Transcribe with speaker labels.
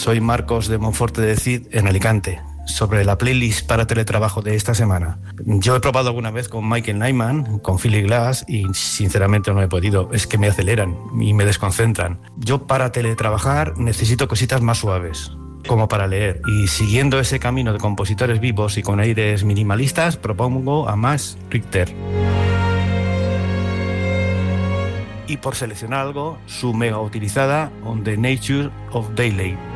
Speaker 1: Soy Marcos de Monforte de Cid, en Alicante. Sobre la playlist para teletrabajo de esta semana. Yo he probado alguna vez con Michael Nyman, con Philip Glass, y sinceramente no he podido. Es que me aceleran y me desconcentran. Yo para teletrabajar necesito cositas más suaves, como para leer. Y siguiendo ese camino de compositores vivos y con aires minimalistas, propongo a Max Richter. Y por seleccionar algo, su mega utilizada On the Nature of Daylight.